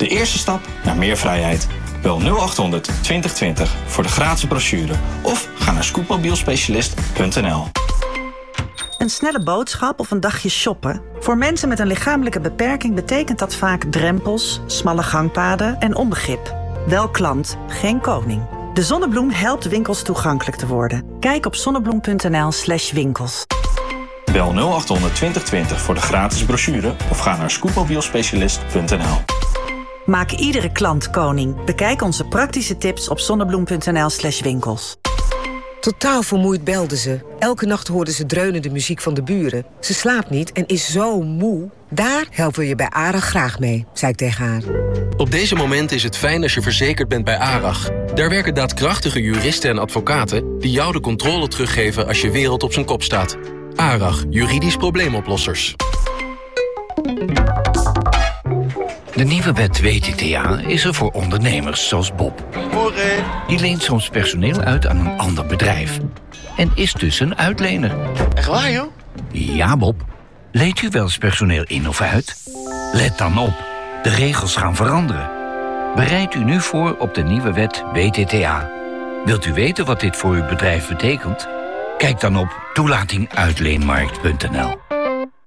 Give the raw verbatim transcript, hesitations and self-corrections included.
De eerste stap naar meer vrijheid. Bel nul achthonderd twintig twintig voor de gratis brochure. Of ga naar scootmobielspecialist punt n l. Een snelle boodschap of een dagje shoppen? Voor mensen met een lichamelijke beperking betekent dat vaak drempels, smalle gangpaden en onbegrip. Wel klant, geen koning. De Zonnebloem helpt winkels toegankelijk te worden. Kijk op zonnebloem punt n l slash winkels. Bel nul achthonderd twintig twintig voor de gratis brochure of ga naar scootmobielspecialist punt n l. Maak iedere klant koning. Bekijk onze praktische tips op zonnebloem punt n l slash winkels. Totaal vermoeid belde ze. Elke nacht hoorde ze dreunende muziek van de buren. Ze slaapt niet en is zo moe. Daar helpen we je bij ARAG graag mee, zei ik tegen haar. Op deze momenten is het fijn als je verzekerd bent bij ARAG. Daar werken daadkrachtige juristen en advocaten die jou de controle teruggeven als je wereld op zijn kop staat. ARAG, juridisch probleemoplossers. De nieuwe wet W T T A is er voor ondernemers zoals Bob. Morgen. Die leent soms personeel uit aan een ander bedrijf. En is dus een uitlener. Echt waar, joh? Ja, Bob. Leent u wel eens personeel in of uit? Let dan op. De regels gaan veranderen. Bereid u nu voor op de nieuwe wet W T T A. Wilt u weten wat dit voor uw bedrijf betekent? Kijk dan op toelating uitleenmarkt punt n l.